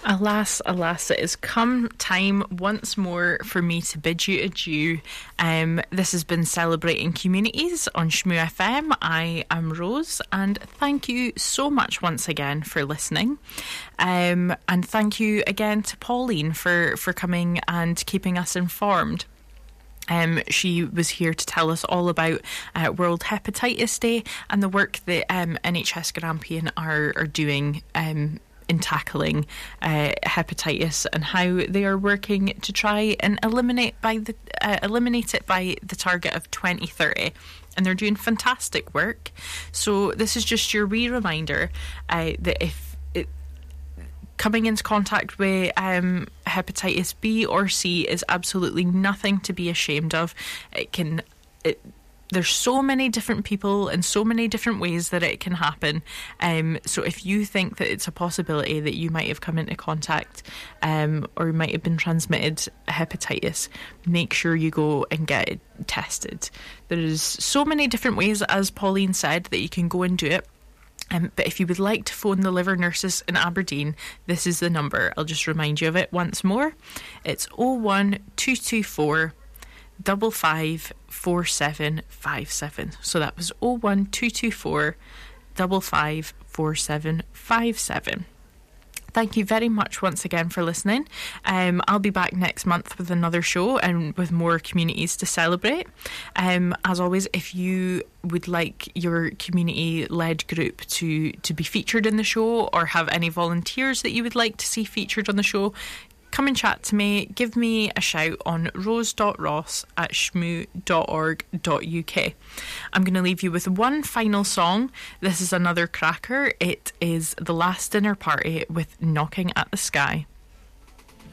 Alas, alas, it has come time once more for me to bid you adieu. This has been Celebrating Communities on Shmoo FM. I am Rose, and thank you so much once again for listening. And thank you again to Pauline for coming and keeping us informed. She was here to tell us all about World Hepatitis Day and the work that NHS Grampian are doing in tackling hepatitis, and how they are working to try and eliminate it by the target of 2030. And they're doing fantastic work. So this is just your wee reminder that if coming into contact with hepatitis B or C is absolutely nothing to be ashamed of. There's so many different people and so many different ways that it can happen. So if you think that it's a possibility that you might have come into contact or might have been transmitted hepatitis, make sure you go and get it tested. There's so many different ways, as Pauline said, that you can go and do it. But if you would like to phone the liver nurses in Aberdeen, this is the number. I'll just remind you of it once more. It's 01224 554757. So that was 01224 554757. Thank you very much once again for listening. I'll be back next month with another show and with more communities to celebrate. As always, if you would like your community-led group to be featured in the show, or have any volunteers that you would like to see featured on the show, come and chat to me. Give me a shout on rose.ross@shmoo.org.uk. I'm going to leave you with one final song. This is another cracker. It is The Last Dinner Party with Knocking at the Sky.